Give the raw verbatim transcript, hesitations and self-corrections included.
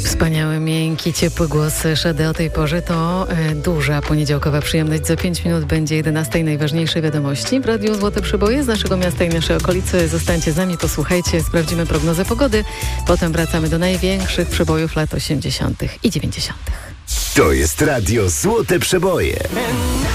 Wspaniały, miękki, ciepły głos Szady o tej porze to e, duża poniedziałkowa przyjemność. Za pięć minut będzie jedenastej najważniejsze wiadomości w Radiu Złote Przeboje z naszego miasta i naszej okolicy. Zostańcie z nami, posłuchajcie, sprawdzimy prognozę pogody. Potem wracamy do największych przebojów lat osiemdziesiątych i dziewięćdziesiątych. To jest Radio Złote Przeboje.